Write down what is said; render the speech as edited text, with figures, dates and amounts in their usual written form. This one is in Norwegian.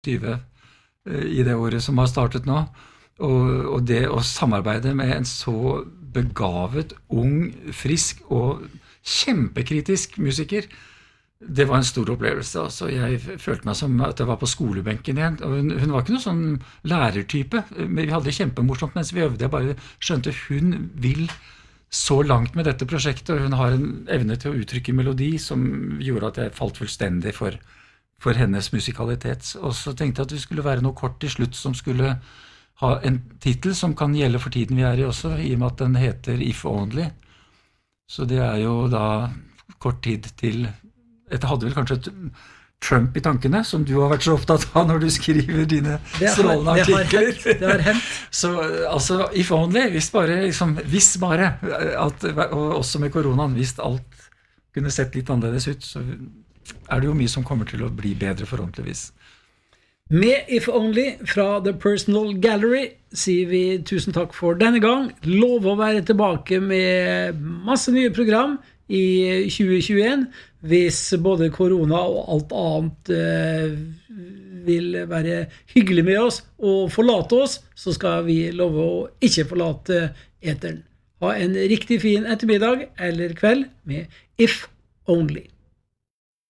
20 i det året som har startet nå. Og det å samarbeide med en så begavet, ung, frisk og kjempekritisk musiker, det var en stor opplevelse. Altså, jeg følte meg som at jeg var på skolebenken igjen. Og hun var ikke noen sånn lærertype, men vi hadde det kjempemorsomt mens vi øvde. Jeg bare skjønte hun vil så langt med dette prosjektet, og hun har en evne til å uttrykke melodi som gjorde at jeg falt fullstendig for hennes musikalitet. Og så tenkte jeg at det skulle være noe kort til slutt som skulle ha en titel som kan gjelde for tiden vi er i også, i og med at den heter If Only. Så det er jo da kort tid til. Jeg hadde vel kanskje et Trump i tankene, som du har vært så opptatt av når du skriver dine strålende artikler. Det har hendt. Så altså, if only, hvis bare, og også med koronaen, hvis alt kunne sett litt annerledes ut, så er det jo mye som kommer til å bli bedre forhåpentligvis. Med If Only fra The Personal Gallery sier vi tusen takk for denne gang. Lov å være tilbake med masse nye program i 2021, hvis både korona og alt annet vil være hyggelig med oss og forlate oss, så skal vi love å ikke forlate eteren. Ha en riktig fin ettermiddag eller kveld med If Only.